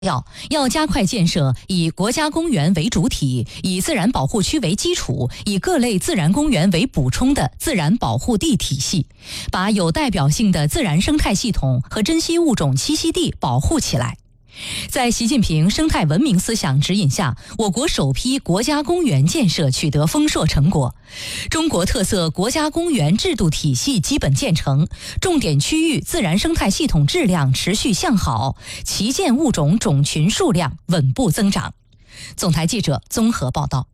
要加快建设以国家公园为主体、以自然保护区为基础、以各类自然公园为补充的自然保护地体系，把有代表性的自然生态系统和珍稀物种栖息地保护起来。在习近平生态文明思想指引下，我国首批国家公园建设取得丰硕成果，中国特色国家公园制度体系基本建成，重点区域自然生态系统质量持续向好，旗舰物种种群数量稳步增长。总台记者综合报道。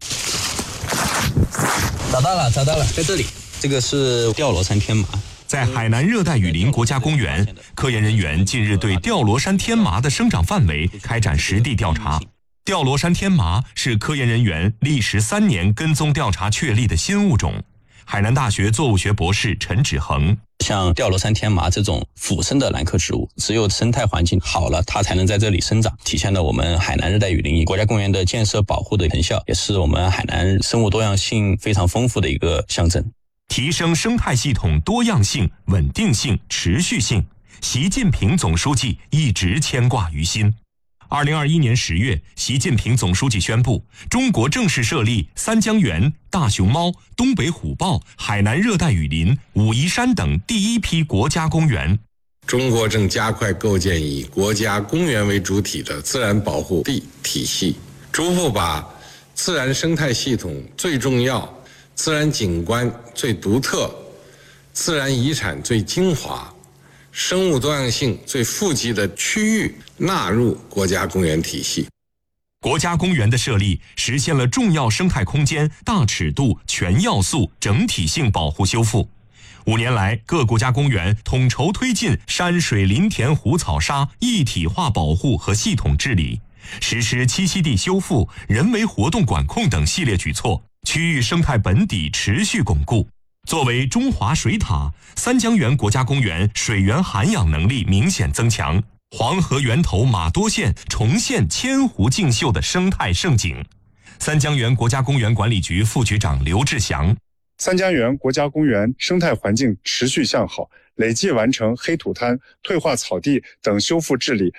找到了，在这里，这个是吊罗山天麻。 在海南热带雨林国家公园，科研人员近日对吊罗山天麻的生长范围开展实地调查。吊罗山天麻是科研人员历时3年跟踪调查确立的新物种。海南大学作物学博士陈芷恒， 像吊罗山天麻这种腐生的兰科植物，只有生态环境好了，它才能在这里生长，体现了我们海南热带雨林国家公园的建设保护的成效，也是我们海南生物多样性非常丰富的一个象征。 提升生态系统多样性、稳定性、持续性，习近平总书记一直牵挂于心。2021年10月，习近平总书记宣布，中国正式设立三江源、大熊猫、东北虎豹、海南热带雨林、武夷山等第一批国家公园。 中国正加快构建以国家公园为主体的自然保护地体系，逐步把自然生态系统最重要、自然景观最独特、自然遗产最精华、生物多样性最富集的区域纳入国家公园体系。 国家公园的设立实现了重要生态空间大尺度、全要素、整体性保护修复。5年来，各国家公园统筹推进山水林田湖草沙一体化保护和系统治理，实施栖息地修复、人为活动管控等系列举措，区域生态本底持续巩固。作为中华水塔，三江源国家公园水源涵养能力明显增强，黄河源头马多县重现千湖竞秀的生态盛景。三江源国家公园管理局副局长刘志祥， 三江源国家公园生态环境持续向好，累计完成黑土滩、退化草地等修复治理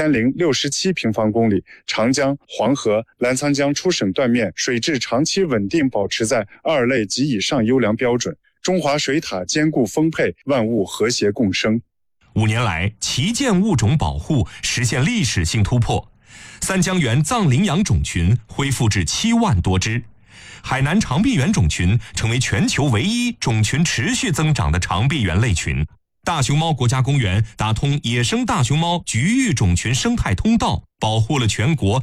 5067平方公里，长江、黄河、澜沧江出省断面水质长期稳定保持在2类及以上优良标准，中华水塔坚固丰沛，万物和谐共生。 5年来，旗舰物种保护实现历史性突破，三江源藏羚羊种群恢复至7万多只。海南长臂猿种群成为全球唯一种群持续增长的长臂猿类群。大熊猫国家公园打通野生大熊猫局域种群生态通道，保护了全国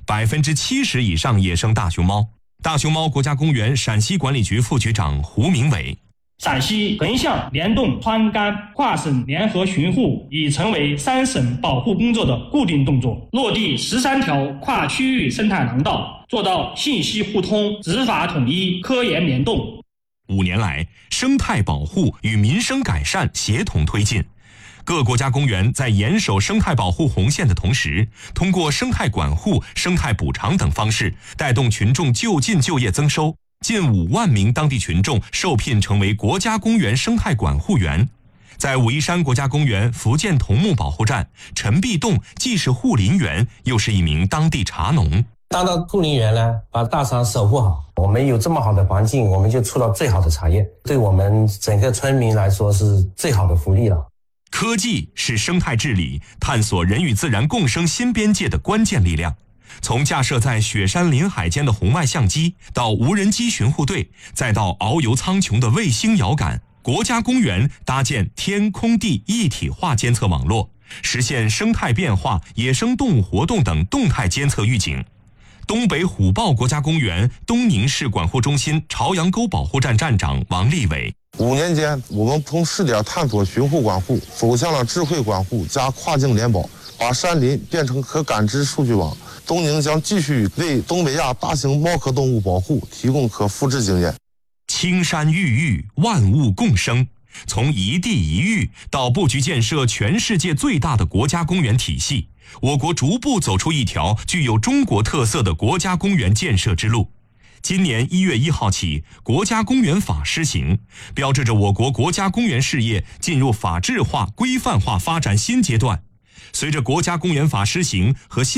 70%以上野生大熊猫。大熊猫国家公园陕西管理局副局长胡明伟， 陕西横向联动川甘跨省联合巡护已成为3省保护工作的固定动作，落地13条跨区域生态廊道，做到信息互通、执法统一、科研联动。 5年来，生态保护与民生改善协同推进。各国家公园在严守生态保护红线的同时，通过生态管护、生态补偿等方式，带动群众就近就业增收。近5万名当地群众受聘成为国家公园生态管护员。在武夷山国家公园福建桐木保护站，陈必栋既是护林员，又是一名当地茶农。 当到护林员呢，把大茶守护好，我们有这么好的环境，我们就出了最好的茶叶，对我们整个村民来说是最好的福利了。 科技是生态治理、探索人与自然共生新边界的关键力量。从架设在雪山林海间的红外相机，到无人机巡护队，再到遨游苍穹的卫星遥感，国家公园搭建天空地一体化监测网络，实现生态变化、野生动物活动等动态监测预警。东北虎豹国家公园东宁市管护中心朝阳沟保护站站长王立伟 ：5年间，我们从试点探索巡护管护，走向了智慧管护加跨境联保，把山林变成可感知数据网。东宁将继续为东北亚大型猫科动物保护提供可复制经验。 青山郁郁，万物共生。从一地一域到布局建设全世界最大的国家公园体系，我国逐步走出一条具有中国特色的国家公园建设之路。今年1月1号起，国家公园法施行，标志着我国国家公园事业进入法治化、规范化发展新阶段。 随着国家公园法施行和